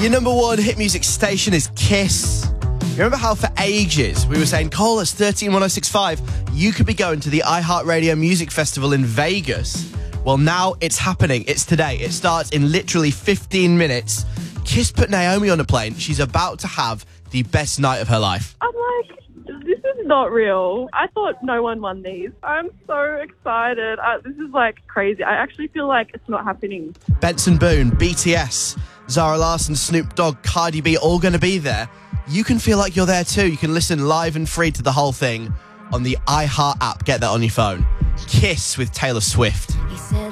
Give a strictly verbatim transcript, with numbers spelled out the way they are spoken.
Your number one hit music station is Kiss. Remember how for ages we were saying, call us thirteen one oh six five. You could be going to the iHeartRadio Music Festival in Vegas. Well, now it's happening. It's today. It starts in literally fifteen minutes. Kiss put Naomi on a plane. She's about to have the best night of her life. I'm like, this is not real. I thought no one won these. I'm so excited. Uh, this is like crazy. I actually feel like it's not happening. Benson Boone, B T S, Zara Larsson, Snoop Dogg, Cardi B, all going to be there. You can feel like you're there too. You can listen live and free to the whole thing on the iHeart app. Get that on your phone. Kiss with Taylor Swift. He said